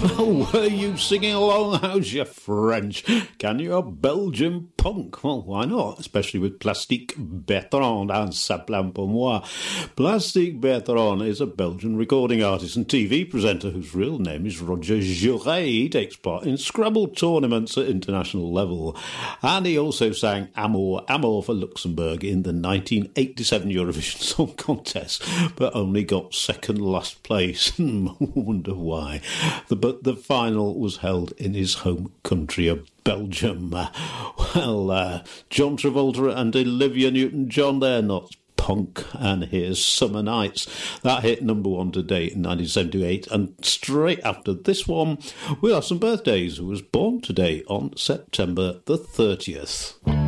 Well, were you singing along? How's your French? Can you a Belgian punk? Well, why not? Especially with Plastique Bertrand and Ça Plane Pour Moi. Plastique Bertrand is a Belgian recording artist and TV presenter whose real name is Roger Juret. He takes part in Scrabble tournaments at international level. And he also sang Amour, Amour for Luxembourg in the 1987 Eurovision Song Contest, but only got second last place. Wonder why. But the final was held in his home country of Belgium. John Travolta and Olivia Newton-John, they're not punk, and here's Summer Nights. That hit number one today in 1978, and straight after this one, we have some birthdays. Who was born today on September the 30th.